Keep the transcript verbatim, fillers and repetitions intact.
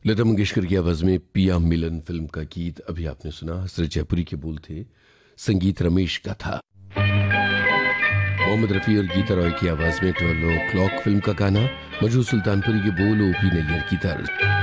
लता मंगेशकर की आवाज में पिया मिलन फिल्म का गीत अभी आपने सुना। हसरत जयपुरी के बोल थे, संगीत रमेश का था। मोहम्मद रफी और गीता रॉय की आवाज में ट्वेल्व ओ क्लॉक फिल्म का गाना, मजहूर सुल्तानपुरी के बोल, ओपी नैयर की तर्ज।